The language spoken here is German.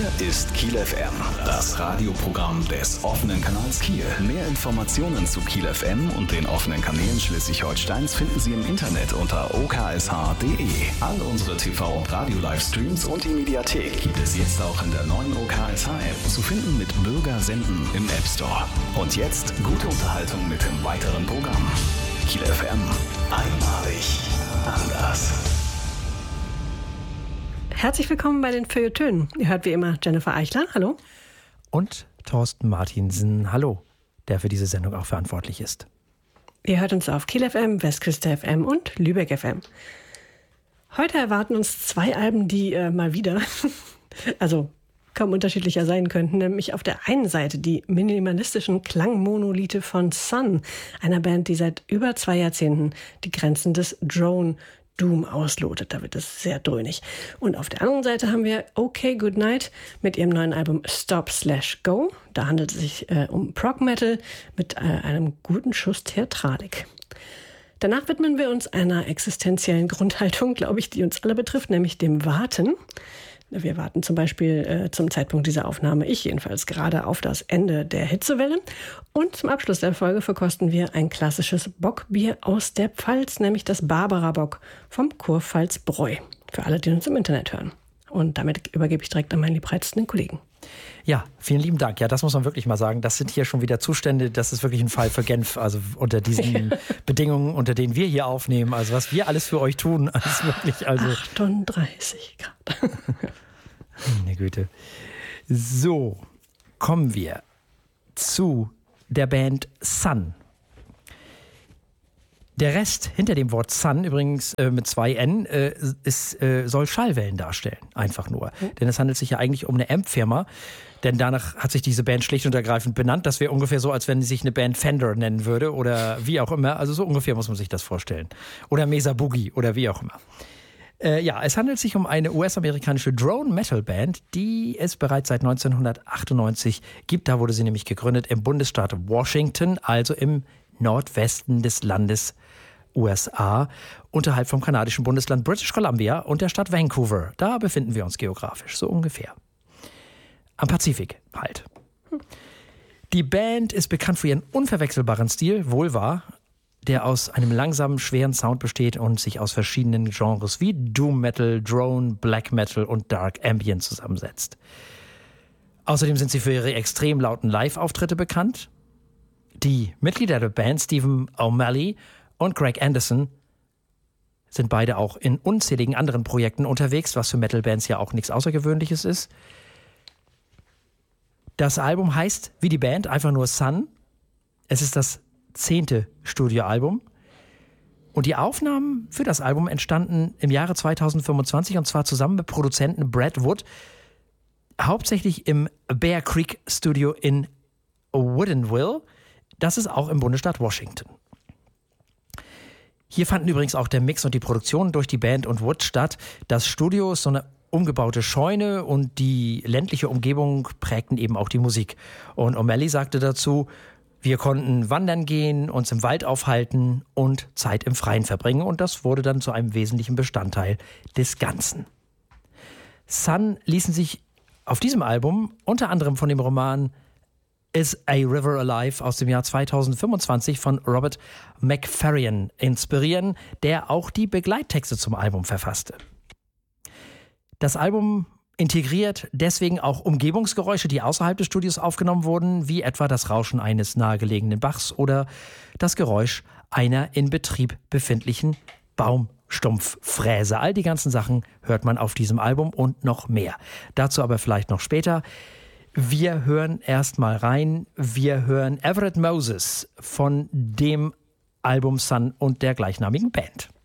ist Kiel FM, das Radioprogramm des offenen Kanals Kiel. Mehr Informationen zu Kiel FM und den offenen Kanälen Schleswig-Holsteins finden Sie im Internet unter oksh.de. All unsere TV- und Radio-Livestreams und die Mediathek gibt es jetzt auch in der neuen OKSH-App, zu finden mit Bürger senden im App Store. Und jetzt gute Unterhaltung mit dem weiteren Programm. Kiel FM, einmalig anders. Herzlich willkommen bei den Feuilletönen. Ihr hört wie immer Jennifer Eichler, hallo. Und Thorsten Martinsen, hallo, der für diese Sendung auch verantwortlich ist. Ihr hört uns auf Kiel FM, Westküste FM und Lübeck FM. Heute erwarten uns zwei Alben, die mal wieder, also kaum unterschiedlicher sein könnten, nämlich auf der einen Seite die minimalistischen Klangmonolithe von Sun, einer Band, die seit über 2 Jahrzehnten die Grenzen des Drone Doom auslotet. Da wird es sehr dröhnig. Und auf der anderen Seite haben wir Okay Goodnight mit ihrem neuen Album Stop/Go. Da handelt es sich um Prog Metal mit einem guten Schuss Theatralik. Danach widmen wir uns einer existenziellen Grundhaltung, glaube ich, die uns alle betrifft, nämlich dem Warten. Wir warten zum Beispiel zum Zeitpunkt dieser Aufnahme, ich jedenfalls, gerade auf das Ende der Hitzewelle. Und zum Abschluss der Folge verkosten wir ein klassisches Bockbier aus der Pfalz, nämlich das Barbara Bock vom Kurpfalz Bräu. Für alle, die uns im Internet hören. Und damit übergebe ich direkt an meinen liebreizenden Kollegen. Ja, vielen lieben Dank. Ja, das muss man wirklich mal sagen. Das sind hier schon wieder Zustände. Das ist wirklich ein Fall für Genf. Also unter diesen Bedingungen, unter denen wir hier aufnehmen. Also was wir alles für euch tun. Ist wirklich, also 38 Grad. Meine Güte. So, kommen wir zu der Band Sun. Der Rest hinter dem Wort Sun, übrigens mit 2 N, soll Schallwellen darstellen. Einfach nur. Denn es handelt sich ja eigentlich um eine Amp-Firma. Denn danach hat sich diese Band schlicht und ergreifend benannt. Das wäre ungefähr so, als wenn sich eine Band Fender nennen würde oder wie auch immer. Also so ungefähr muss man sich das vorstellen. Oder Mesa Boogie oder wie auch immer. Ja, es handelt sich um eine US-amerikanische Drone-Metal-Band, die es bereits seit 1998 gibt. Da wurde sie nämlich gegründet im Bundesstaat Washington, also im Nordwesten des Landes USA, unterhalb vom kanadischen Bundesland British Columbia und der Stadt Vancouver. Da befinden wir uns geografisch, so ungefähr. Am Pazifik halt. Die Band ist bekannt für ihren unverwechselbaren Stil, wohl wahr, der aus einem langsamen, schweren Sound besteht und sich aus verschiedenen Genres wie Doom Metal, Drone, Black Metal und Dark Ambient zusammensetzt. Außerdem sind sie für ihre extrem lauten Live-Auftritte bekannt. Die Mitglieder der Band, Stephen O'Malley und Greg Anderson, sind beide auch in unzähligen anderen Projekten unterwegs, was für Metal-Bands ja auch nichts Außergewöhnliches ist. Das Album heißt, wie die Band, einfach nur Sun. Es ist das 10. Studioalbum. Und die Aufnahmen für das Album entstanden im Jahre 2025 und zwar zusammen mit Produzenten Brad Wood, hauptsächlich im Bear Creek Studio in Woodinville. Das ist auch im Bundesstaat Washington. Hier fanden übrigens auch der Mix und die Produktion durch die Band und Wood statt. Das Studio ist so eine umgebaute Scheune und die ländliche Umgebung prägten eben auch die Musik. Und O'Malley sagte dazu, wir konnten wandern gehen, uns im Wald aufhalten und Zeit im Freien verbringen. Und das wurde dann zu einem wesentlichen Bestandteil des Ganzen. Sun ließen sich auf diesem Album unter anderem von dem Roman Is a River Alive aus dem Jahr 2025 von Robert McFerrin inspirieren, der auch die Begleittexte zum Album verfasste. Das Album integriert deswegen auch Umgebungsgeräusche, die außerhalb des Studios aufgenommen wurden, wie etwa das Rauschen eines nahegelegenen Bachs oder das Geräusch einer in Betrieb befindlichen Baumstumpffräse. All die ganzen Sachen hört man auf diesem Album und noch mehr. Dazu aber vielleicht noch später. Wir hören erst mal rein. Wir hören Everett Moses von dem Album Sun und der gleichnamigen Band.